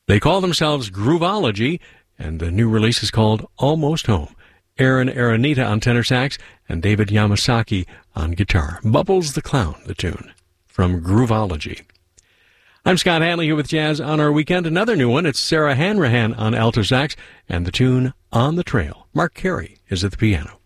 They call themselves Groovology, and the new release is called Almost Home. Aaron Aranita on tenor sax and David Yamasaki on guitar. Bubbles the Clown, the tune from Groovology. I'm Scott Hanley here with Jazz on Our Weekend. Another new one, it's Sarah Hanrahan on alto sax and the tune On the Trail. Mark Carey is at the piano.